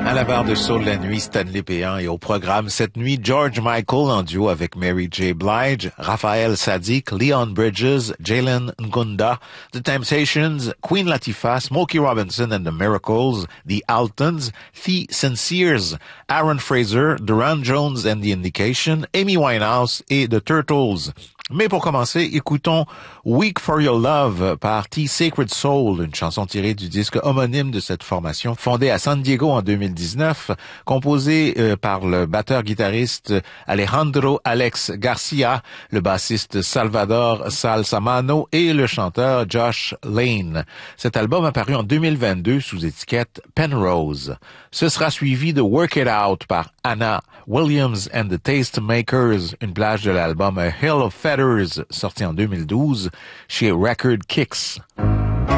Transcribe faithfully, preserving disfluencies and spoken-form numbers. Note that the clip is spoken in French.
À la barre de soul la nuit, Stanley Péan, et au programme cette nuit, George Michael en duo avec Mary J. Blige, Raphaël Sadiq, Leon Bridges, Jalen Ngunda, The Temptations, Queen Latifah, Smokey Robinson and the Miracles, The Altons, The Sinceres, Aaron Fraser, Duran Jones and the Indication, Amy Winehouse et The Turtles. Mais pour commencer, écoutons Weak for Your Love par T-Sacred Soul, une chanson tirée du disque homonyme de cette formation, fondée à San Diego en deux mille dix-neuf, composée euh, par le batteur-guitariste Alejandro Alex Garcia, le bassiste Salvador Salsamano et le chanteur Josh Lane. Cet album a paru en deux mille vingt-deux sous étiquette Penrose. Ce sera suivi de Work It Out par Anna Williams and the Tastemakers, une plage de l'album A Hill of Feathers, sorti en deux mille douze chez Record Kicks.